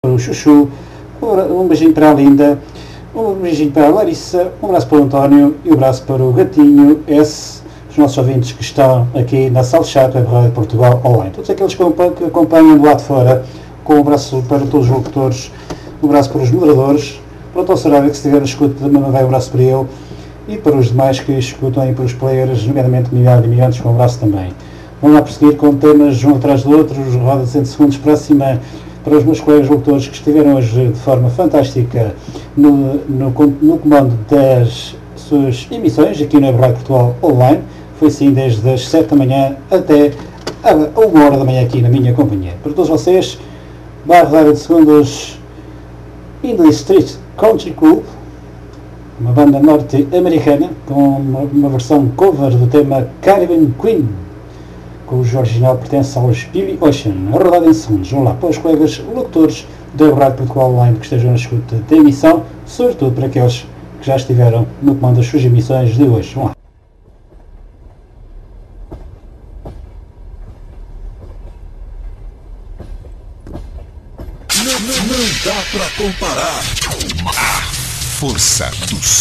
para o Chuchu, um beijinho para a Linda, um beijinho para a Larissa, um abraço para o António e um abraço para o Gatinho S, os nossos ouvintes que estão aqui na sala de chat Web Rádio Portugal Online. Todos aqueles que acompanham do lado de fora, com um abraço para todos os locutores, um abraço para os moderadores, para o Tom Sarabia que se estiver a escuta também mandar um abraço para ele, e para os demais que escutam e para os players, nomeadamente Milhares de Imigrantes, com um abraço também. Vamos lá prosseguir com temas um atrás do outro, roda de 100 segundos próxima para os meus colegas locutores que estiveram hoje de forma fantástica no comando das suas emissões aqui na Rádio Portugal Online. Foi assim desde as 7 da manhã até a 1h da manhã aqui na minha companhia. Para todos vocês, barra de segundos, English Street Country Club, uma banda norte-americana com uma versão cover do tema Caribbean Queen, cujo original pertence aos Billy Ocean. A rodada em segundos. Vamos lá para os colegas locutores da Rádio Portugal Online que estejam na escuta da emissão, sobretudo para aqueles que já estiveram no comando das suas emissões de hoje. Vamos lá. Não dá pra comparar a força do